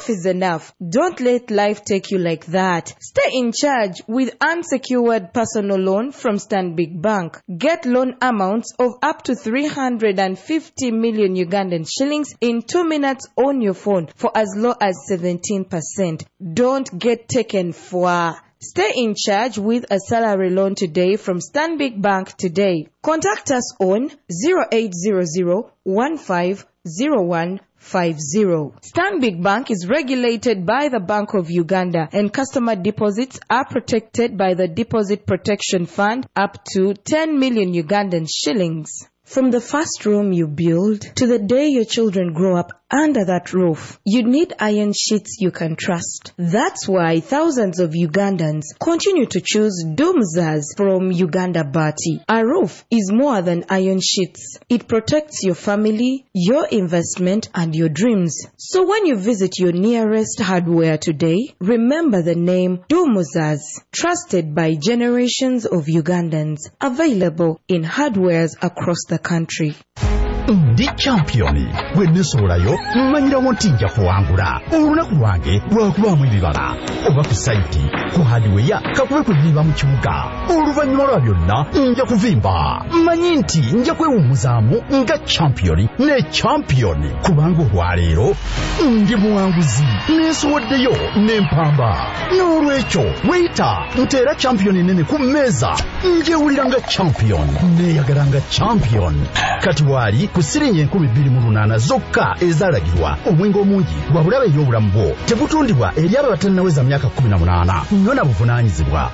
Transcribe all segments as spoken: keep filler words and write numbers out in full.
enough is enough. Don't let life take you like that. Stay in charge with unsecured personal loan from Stanbic Bank. Get loan amounts of up to three hundred fifty million Ugandan shillings in two minutes on your phone for as low as seventeen percent. Don't get taken for. Stay in charge with a salary loan today from Stanbic Bank today. Contact us on zero eight zero zero one five zero one five zero. Stanbic Bank is regulated by the Bank of Uganda, and customer deposits are protected by the Deposit Protection Fund up to ten million Ugandan shillings. From the first room you build to the day your children grow up under that roof, you need iron sheets you can trust. That's why thousands of Ugandans continue to choose Dumzas from Uganda Bati. A roof is more than iron sheets. It protects your family, your investment, and your dreams. So when you visit your nearest hardware today, remember the name Dumzas, trusted by generations of Ugandans, available in hardwares across the country. Ndi championi wenesolayo mmanyira wontinja kuwangula olunaku lwange lwakubamu ebibala oba ku saiti ku hardware kakube kuviva mu kibuga oluvannyuma lwa byonna nja kuvimba mmanyi nti nja kwewummuzaamu nga championi ne championi kubanga olwaleero ndi muwanguzi neesowoddeyo n'empamba n'olwekyo weyita nteera championi nene ku mmeeza njewulira nga champion neeyagala nga champion kati waali ku siringi enkumi bbiri mu lunaana zokka ezaalagirwa omwenge omungi gwa bulabe ey'obulamu bwo tegutundibwa eri abo abatannaweza myaka kumi na munaana nnyo na buvunaanyizibwa.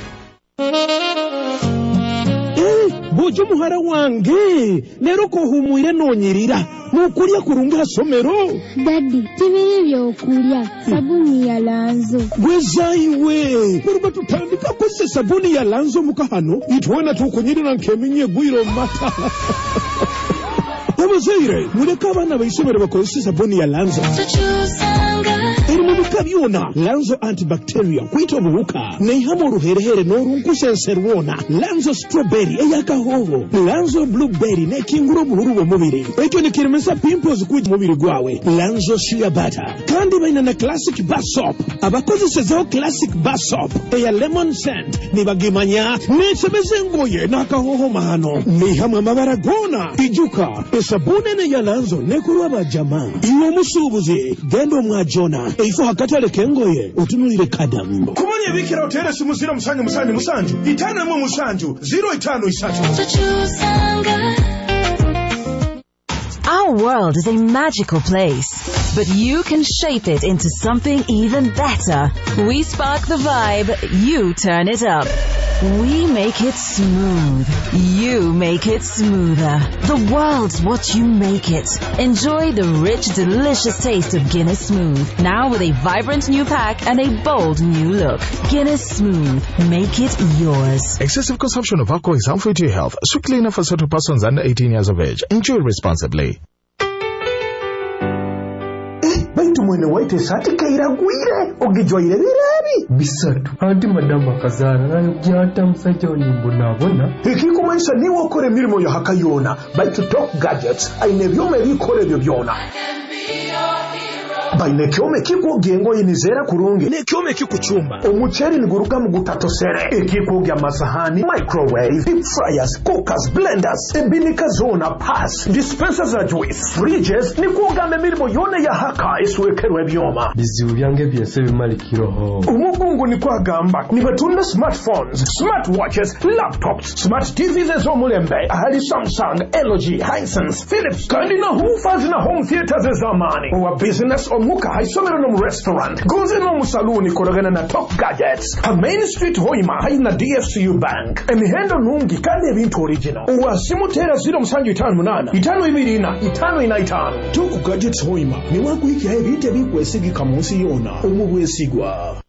Bojo muhara wange lero ko humwire nonyirira nukulya kurunga somero. Daddy tibiri byokulya sabuni ya Lanzo gwezaiwe kuruba tutandika kose sabuni ya Lanzo mukahano itwana tukunyirira nkeminye gwiro mata. Abazaire muleka abana bayisomero bakozesa sabuni ya Lanzo eri mu bika byona. Lanzo antibacterial kwita obuwuka neihamu oluherehere n'olunkusenserwona. Lanzo strawberry eyakahoho, Lanzo blueberry nekingura obululu bw'omubiri ekyo nekiremesa pimples ku mubiri gwawe. Lanzo shea butter kandi balina na classic bar soap. Abakozesezawo classic bar soap eya lemon scent nibagimanya nesebeza engoye n'akahoho mahano neihamu amabara gona ijuka esabuni ne ya Lanzo nekulwa bajama. Iwe omusuubuzi genda omwajona eifo hakatale kengoye otunulire kadamu kumanya ebikira otera simu ziro musanju musanju musanju itana mu musanju ziro itano isatu. Our world is a magical place, but you can shape it into something even better. We spark the vibe, you turn it up. We make it smooth. You make it smoother. The world's what you make it. Enjoy the rich, delicious taste of Guinness Smooth. Now with a vibrant new pack and a bold new look. Guinness Smooth. Make it yours. Excessive consumption of alcohol is harmful to your health. Strictly enough for certain persons under eighteen years of age. Enjoy responsibly. Baitu mwene waite sati kaira gwire ogijwaire birabi bisatu anti madama kazana nayo byata musajja onimbo nabona ikikumanisha niwo okore mirimo yo hakayona baitu Top Gadgets aine byome bikore byo byona baine kyome kikugengo yinizera kurungi ne kyome kikuchumba omucheri niguruka mu gutatosere ekikugya masahani microwave deep fryers cookers blenders ebinika zona pass dispensers za juice fridges nikugame mirimo yone ya haka iswekerwe byoma bizibu byange byese bimalikiroho umugungu ni kwagamba nibatunda smartphones smartwatches laptops smart T Vs ezomulembe ahali Samsung L G Hisense Philips kandi na hoofers na home theaters ezamani owa business muka haisomero no restaurant goze no musaluni koragana na Top Gadgets ha Main Street Hoima haina D F C U Bank emihendo nungi kandi ebintu original uwa simutera zero musanju itanu munana itanu ibiri na itanu ina itanu Top Gadgets Hoima ni wakuhiki ebite bikwesigika munsi yona omubwesigwa.